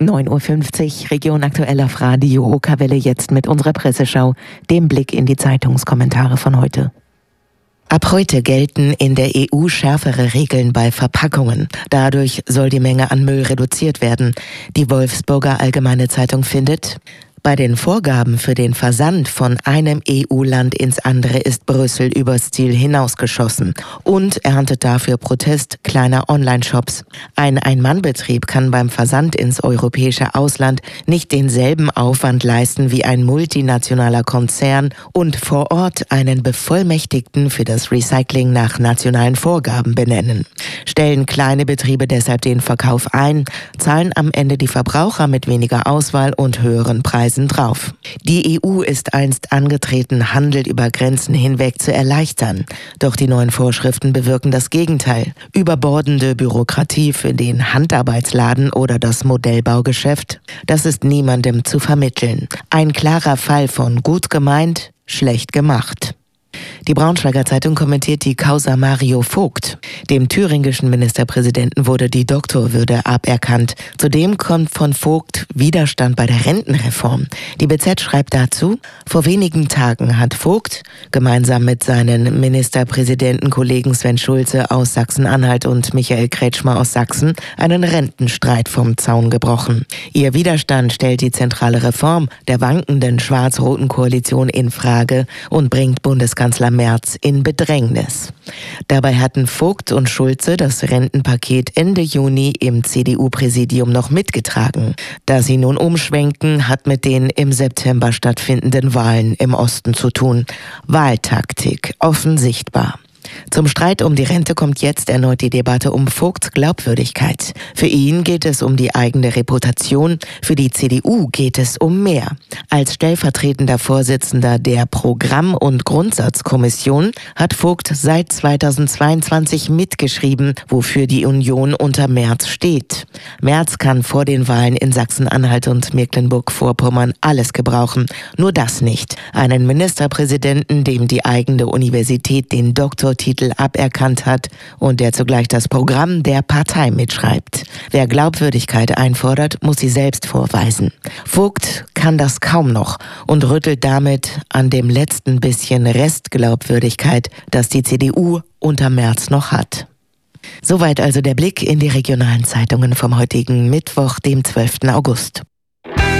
9:50 Uhr, Region aktuell auf Radio Okerwelle, jetzt mit unserer Presseschau, dem Blick in die Zeitungskommentare von heute. Ab heute gelten in der EU schärfere Regeln bei Verpackungen. Dadurch soll die Menge an Müll reduziert werden. Die Wolfsburger Allgemeine Zeitung findet: Bei den Vorgaben für den Versand von einem EU-Land ins andere ist Brüssel übers Ziel hinausgeschossen und erntet dafür Protest kleiner Online-Shops. Ein Ein-Mann-Betrieb kann beim Versand ins europäische Ausland nicht denselben Aufwand leisten wie ein multinationaler Konzern und vor Ort einen Bevollmächtigten für das Recycling nach nationalen Vorgaben benennen. Stellen kleine Betriebe deshalb den Verkauf ein, zahlen am Ende die Verbraucher mit weniger Auswahl und höheren Preisen drauf. Die EU ist einst angetreten, Handel über Grenzen hinweg zu erleichtern. Doch die neuen Vorschriften bewirken das Gegenteil. Überbordende Bürokratie für den Handarbeitsladen oder das Modellbaugeschäft, das ist niemandem zu vermitteln. Ein klarer Fall von gut gemeint, schlecht gemacht. Die Braunschweiger Zeitung kommentiert die Causa Mario Vogt. Dem thüringischen Ministerpräsidenten wurde die Doktorwürde aberkannt. Zudem kommt von Vogt Widerstand bei der Rentenreform. Die BZ schreibt dazu: Vor wenigen Tagen hat Vogt gemeinsam mit seinen Ministerpräsidentenkollegen Sven Schulze aus Sachsen-Anhalt und Michael Kretschmer aus Sachsen einen Rentenstreit vom Zaun gebrochen. Ihr Widerstand stellt die zentrale Reform der wankenden schwarz-roten Koalition in Frage und bringt Bundeskanzler Merz in Bedrängnis. Dabei hatten Vogt und Schulze das Rentenpaket Ende Juni im CDU-Präsidium noch mitgetragen. Da sie nun umschwenken, hat mit den im September stattfindenden Wahlen im Osten zu tun. Wahltaktik, offen sichtbar. Zum Streit um die Rente kommt jetzt erneut die Debatte um Vogts Glaubwürdigkeit. Für ihn geht es um die eigene Reputation, für die CDU geht es um mehr. Als stellvertretender Vorsitzender der Programm- und Grundsatzkommission hat Vogt seit 2022 mitgeschrieben, wofür die Union unter Merz steht. Merz kann vor den Wahlen in Sachsen-Anhalt und Mecklenburg-Vorpommern alles gebrauchen, nur das nicht. Einen Ministerpräsidenten, dem die eigene Universität den Doktortitel aberkannt hat und der zugleich das Programm der Partei mitschreibt. Wer Glaubwürdigkeit einfordert, muss sie selbst vorweisen. Vogt kann das kaum noch und rüttelt damit an dem letzten bisschen Restglaubwürdigkeit, das die CDU unter Merz noch hat. Soweit also der Blick in die regionalen Zeitungen vom heutigen Mittwoch, dem 12. August.